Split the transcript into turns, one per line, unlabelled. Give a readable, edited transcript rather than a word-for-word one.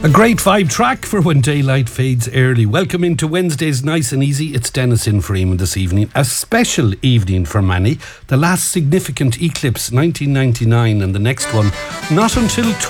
A great vibe track for when daylight fades early. Welcome into Wednesday's Nice and Easy. It's Dennis in for Eamon this evening. A special evening for many. The last significant eclipse, 1999, and the next one not until